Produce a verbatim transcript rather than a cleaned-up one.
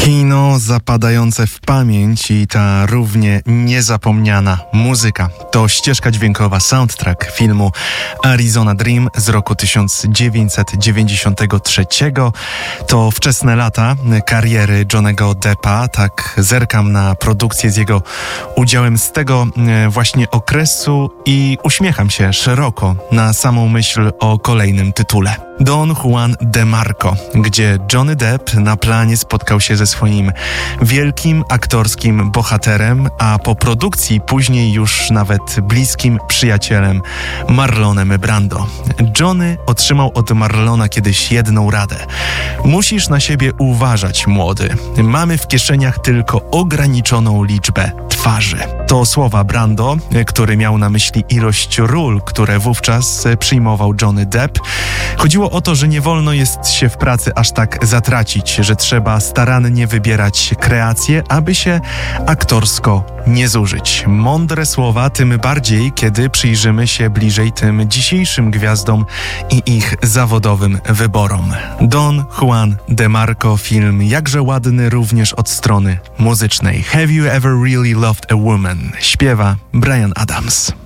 Kino zapadające w pamięć i ta równie niezapomniana muzyka. To ścieżka dźwiękowa, soundtrack filmu Arizona Dream z roku tysiąc dziewięćset dziewięćdziesiątego trzeciego. To wczesne lata kariery Johnny'ego Deppa. Tak zerkam na produkcję z jego udziałem z tego właśnie okresu i uśmiecham się szeroko na samą myśl o kolejnym tytule. Don Juan DeMarco, gdzie Johnny Depp na planie spotkał się ze swoim wielkim aktorskim bohaterem, a po produkcji później już nawet bliskim przyjacielem Marlonem Brando. Johnny otrzymał od Marlona kiedyś jedną radę. Musisz na siebie uważać, młody. Mamy w kieszeniach tylko ograniczoną liczbę twarzy. To słowa Brando, który miał na myśli ilość ról, które wówczas przyjmował Johnny Depp. Chodziło o to, że nie wolno jest się w pracy aż tak zatracić, że trzeba starannie wybierać kreacje, aby się aktorsko nie zużyć. Mądre słowa, tym bardziej, kiedy przyjrzymy się bliżej tym dzisiejszym gwiazdom i ich zawodowym wyborom. Don Juan DeMarco, film jakże ładny również od strony muzycznej. Have you ever really loved a woman? Śpiewa Bryan Adams.